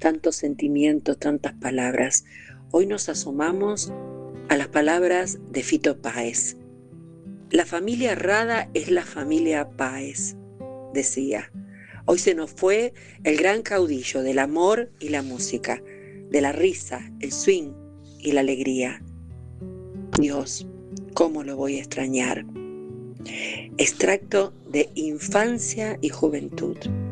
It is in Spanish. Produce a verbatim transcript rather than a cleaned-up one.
tantos sentimientos, tantas palabras. Hoy nos asomamos a las palabras de Fito Páez. La familia Rada es la familia Páez, decía. Hoy se nos fue el gran caudillo del amor y la música, de la risa, el swing y la alegría. Dios, ¿cómo lo voy a extrañar? Extracto de Infancia y Juventud.